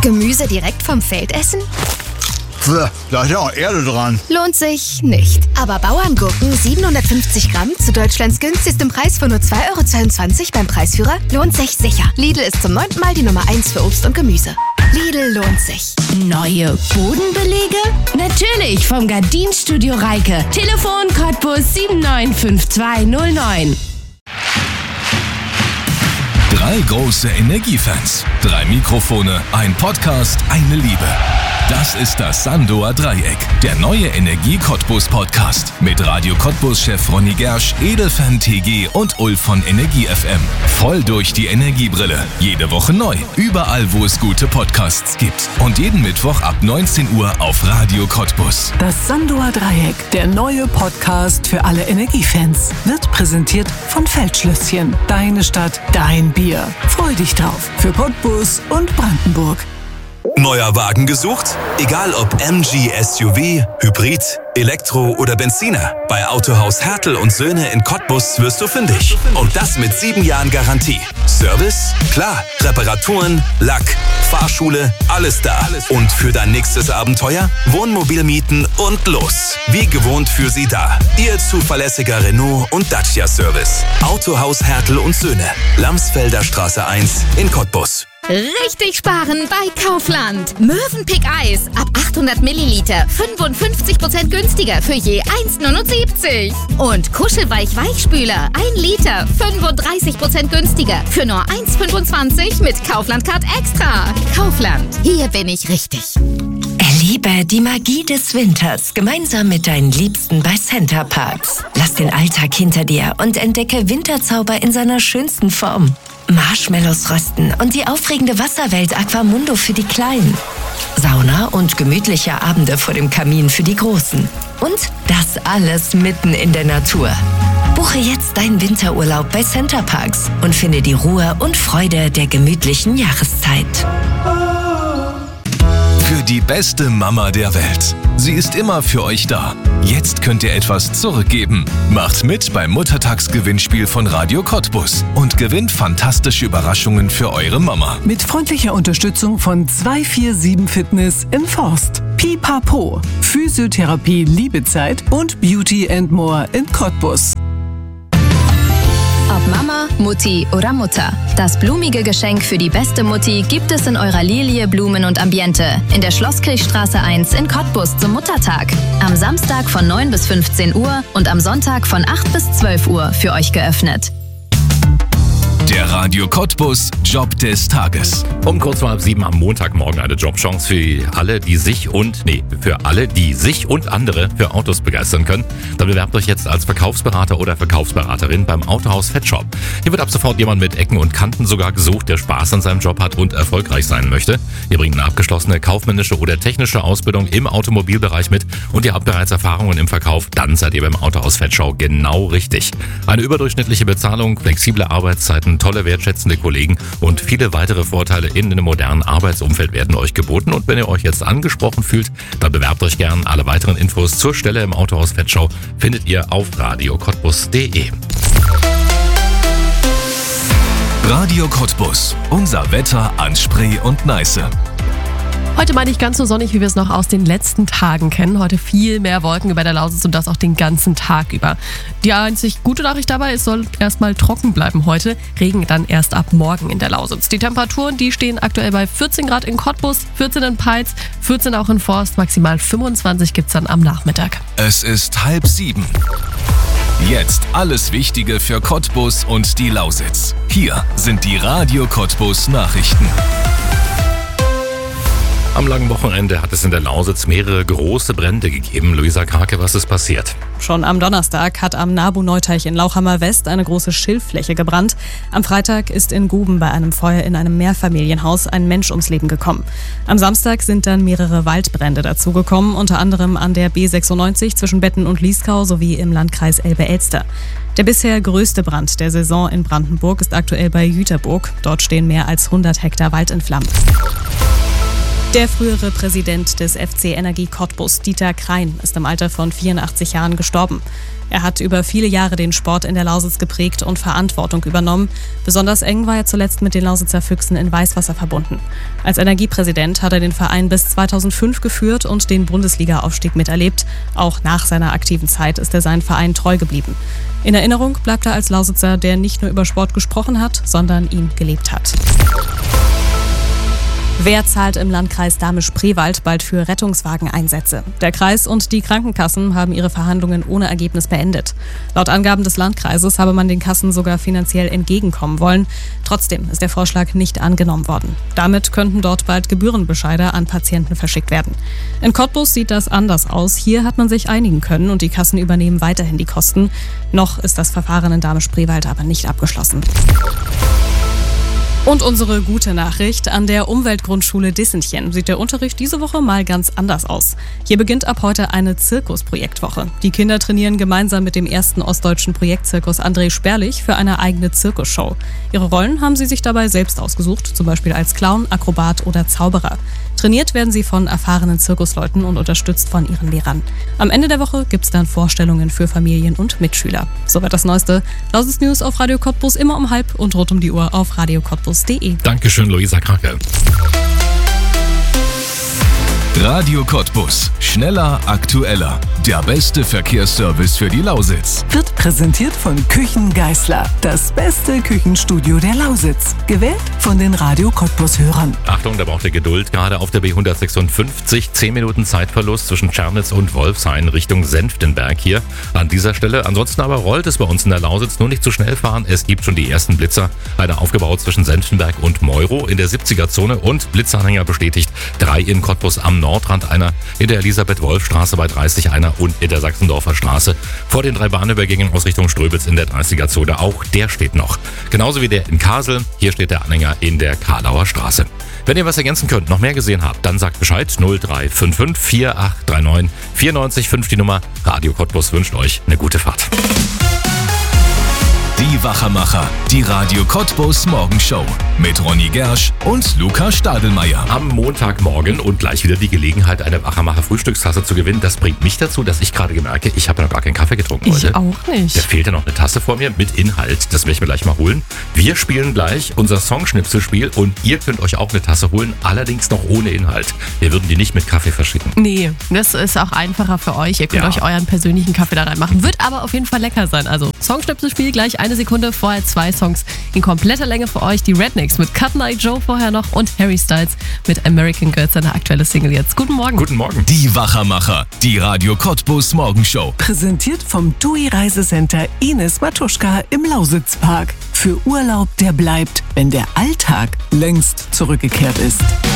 Gemüse direkt vom Feld essen? Da ist ja auch Erde dran. Lohnt sich nicht. Aber Bauerngurken 750 Gramm zu Deutschlands günstigstem Preis von nur 2,22 € beim Preisführer lohnt sich sicher. Lidl ist zum 9. Mal die Nummer 1 für Obst und Gemüse. Lidl lohnt sich. Neue Bodenbelege? Natürlich vom Gardinstudio Reike. Telefon Cottbus 795209. 3 große Energiefans, 3 Mikrofone, ein Podcast, eine Liebe. Das ist das Sandoer Dreieck, der neue Energie-Cottbus-Podcast. Mit Radio Cottbus-Chef Ronny Gersch, Edelfan TG und Ulf von Energie FM. Voll durch die Energiebrille. Jede Woche neu. Überall, wo es gute Podcasts gibt. Und jeden Mittwoch ab 19 Uhr auf Radio Cottbus. Das Sandoer Dreieck, der neue Podcast für alle Energiefans, wird präsentiert von Feldschlösschen. Deine Stadt, dein Bier. Freu dich drauf. Für Cottbus und Brandenburg. Neuer Wagen gesucht? Egal ob MG, SUV, Hybrid, Elektro oder Benziner. Bei Autohaus Hertel und Söhne in Cottbus wirst du fündig. Und das mit 7 Jahren Garantie. Service? Klar. Reparaturen, Lack, Fahrschule, alles da. Und für dein nächstes Abenteuer? Wohnmobil mieten und los. Wie gewohnt für Sie da. Ihr zuverlässiger Renault und Dacia Service. Autohaus Hertel und Söhne. Lamsfelder Straße 1 in Cottbus. Richtig sparen bei Kaufland. Mövenpick Eis ab 800 Milliliter 55% günstiger für je 1,79 €. Und Kuschelweich Weichspüler 1 Liter 35% günstiger für nur 1,25 € mit Kaufland Card Extra. Kaufland, hier bin ich richtig. Erlebe die Magie des Winters gemeinsam mit deinen Liebsten bei Center Parks. Lass den Alltag hinter dir und entdecke Winterzauber in seiner schönsten Form. Marshmallows rösten und die aufregende Wasserwelt Aquamundo für die Kleinen. Sauna und gemütliche Abende vor dem Kamin für die Großen. Und das alles mitten in der Natur. Buche jetzt deinen Winterurlaub bei Center Parks und finde die Ruhe und Freude der gemütlichen Jahreszeit. Für die beste Mama der Welt. Sie ist immer für euch da. Jetzt könnt ihr etwas zurückgeben. Macht mit beim Muttertagsgewinnspiel von Radio Cottbus und gewinnt fantastische Überraschungen für eure Mama. Mit freundlicher Unterstützung von 247 Fitness im Forst. Pipapo, Physiotherapie Liebezeit und Beauty and More in Cottbus. Ob Mama, Mutti oder Mutter. Das blumige Geschenk für die beste Mutti gibt es in eurer Lilie Blumen und Ambiente in der Schlosskirchstraße 1 in Cottbus zum Muttertag. Am Samstag von 9 bis 15 Uhr und am Sonntag von 8 bis 12 Uhr für euch geöffnet. Der Radio Cottbus Job des Tages. Um kurz vor 7 am Montagmorgen eine Jobchance für alle, die sich und andere für Autos begeistern können. Dann bewerbt euch jetzt als Verkaufsberater oder Verkaufsberaterin beim Autohaus Fettshop. Hier wird ab sofort jemand mit Ecken und Kanten sogar gesucht, der Spaß an seinem Job hat und erfolgreich sein möchte. Ihr bringt eine abgeschlossene kaufmännische oder technische Ausbildung im Automobilbereich mit und ihr habt bereits Erfahrungen im Verkauf. Dann seid ihr beim Autohaus Fettshop genau richtig. Eine überdurchschnittliche Bezahlung, flexible Arbeitszeiten, tolle wertschätzende Kollegen und viele weitere Vorteile in einem modernen Arbeitsumfeld werden euch geboten. Und wenn ihr euch jetzt angesprochen fühlt, dann bewerbt euch gern. Alle weiteren Infos zur Stelle im Autohaus Fettschau findet ihr auf radiocottbus.de. Radio Cottbus. Unser Wetter an Spree und Neiße. Heute mal nicht ganz so sonnig, wie wir es noch aus den letzten Tagen kennen. Heute viel mehr Wolken über der Lausitz und das auch den ganzen Tag über. Die einzig gute Nachricht dabei, es soll erstmal trocken bleiben heute. Regen dann erst ab morgen in der Lausitz. Die Temperaturen, die stehen aktuell bei 14 Grad in Cottbus, 14 in Peitz, 14 auch in Forst, maximal 25 gibt's dann am Nachmittag. Es ist 6:30. Jetzt alles Wichtige für Cottbus und die Lausitz. Hier sind die Radio Cottbus Nachrichten. Am langen Wochenende hat es in der Lausitz mehrere große Brände gegeben. Luisa Krake, was ist passiert? Schon am Donnerstag hat am Nabu-Neuteich in Lauchhammer West eine große Schilffläche gebrannt. Am Freitag ist in Guben bei einem Feuer in einem Mehrfamilienhaus ein Mensch ums Leben gekommen. Am Samstag sind dann mehrere Waldbrände dazugekommen, unter anderem an der B96 zwischen Betten und Lieskau sowie im Landkreis Elbe-Elster. Der bisher größte Brand der Saison in Brandenburg ist aktuell bei Jüterburg. Dort stehen mehr als 100 Hektar Wald in Flammen. Der frühere Präsident des FC Energie Cottbus, Dieter Krein, ist im Alter von 84 Jahren gestorben. Er hat über viele Jahre den Sport in der Lausitz geprägt und Verantwortung übernommen. Besonders eng war er zuletzt mit den Lausitzer Füchsen in Weißwasser verbunden. Als Energiepräsident hat er den Verein bis 2005 geführt und den Bundesliga-Aufstieg miterlebt. Auch nach seiner aktiven Zeit ist er seinem Verein treu geblieben. In Erinnerung bleibt er als Lausitzer, der nicht nur über Sport gesprochen hat, sondern ihn gelebt hat. Wer zahlt im Landkreis Dahme-Spreewald bald für Rettungswageneinsätze? Der Kreis und die Krankenkassen haben ihre Verhandlungen ohne Ergebnis beendet. Laut Angaben des Landkreises habe man den Kassen sogar finanziell entgegenkommen wollen. Trotzdem ist der Vorschlag nicht angenommen worden. Damit könnten dort bald Gebührenbescheide an Patienten verschickt werden. In Cottbus sieht das anders aus. Hier hat man sich einigen können und die Kassen übernehmen weiterhin die Kosten. Noch ist das Verfahren in Dahme-Spreewald aber nicht abgeschlossen. Und unsere gute Nachricht: An der Umweltgrundschule Dissentchen sieht der Unterricht diese Woche mal ganz anders aus. Hier beginnt ab heute eine Zirkusprojektwoche. Die Kinder trainieren gemeinsam mit dem ersten ostdeutschen Projektzirkus André Sperlich für eine eigene Zirkusshow. Ihre Rollen haben sie sich dabei selbst ausgesucht, zum Beispiel als Clown, Akrobat oder Zauberer. Trainiert werden sie von erfahrenen Zirkusleuten und unterstützt von ihren Lehrern. Am Ende der Woche gibt's dann Vorstellungen für Familien und Mitschüler. Soweit das Neueste. Lausitz News auf Radio Cottbus immer um 12:30 und rund um die Uhr auf radiocottbus.de. Dankeschön, Luisa Krake. Radio Cottbus. Schneller, aktueller. Der beste Verkehrsservice für die Lausitz. Wird präsentiert von Küchen Geisler. Das beste Küchenstudio der Lausitz. Gewählt von den Radio Cottbus-Hörern. Achtung, da braucht ihr Geduld. Gerade auf der B156 10 Minuten Zeitverlust zwischen Tschernitz und Wolfshain Richtung Senftenberg hier an dieser Stelle. Ansonsten aber rollt es bei uns in der Lausitz. Nur nicht zu schnell fahren. Es gibt schon die ersten Blitzer. Einer aufgebaut zwischen Senftenberg und Meuro in der 70er-Zone und Blitzanhänger bestätigt. 3 in Cottbus am Nordrand, einer in der Elisabeth-Wolf-Straße bei 30, einer und in der Sachsendorfer Straße vor den 3 Bahnübergängen aus Richtung Ströbitz in der 30er-Zone. Auch der steht noch. Genauso wie der in Kasel. Hier steht der Anhänger in der Karlauer Straße. Wenn ihr was ergänzen könnt, noch mehr gesehen habt, dann sagt Bescheid. 0355 4839 94,5 die Nummer. Radio Cottbus wünscht euch eine gute Fahrt. Die Wachermacher, die Radio Cottbus Morgenshow mit Ronny Gersch und Luca Stadelmeier. Am Montagmorgen und gleich wieder die Gelegenheit, eine Wachermacher Frühstückstasse zu gewinnen. Das bringt mich dazu, dass ich gerade gemerke, ich habe noch gar keinen Kaffee getrunken heute. Ich auch nicht. Da fehlt ja noch eine Tasse vor mir mit Inhalt. Das werde ich mir gleich mal holen. Wir spielen gleich unser Songschnipselspiel und ihr könnt euch auch eine Tasse holen, allerdings noch ohne Inhalt. Wir würden die nicht mit Kaffee verschicken. Nee, das ist auch einfacher für euch. Ihr könnt euch euren persönlichen Kaffee da reinmachen. Wird aber auf jeden Fall lecker sein. Also Songschnipselspiel, gleich eine Sekunde, vorher 2 Songs in kompletter Länge für euch. Die Rednecks mit Cotton Eye Joe vorher noch und Harry Styles mit American Girl, seine aktuelle Single jetzt. Guten Morgen. Guten Morgen. Die Wachermacher, die Radio Cottbus Morgenshow. Präsentiert vom TUI Reisecenter Ines Matuschka im Lausitzpark. Für Urlaub, der bleibt, wenn der Alltag längst zurückgekehrt ist.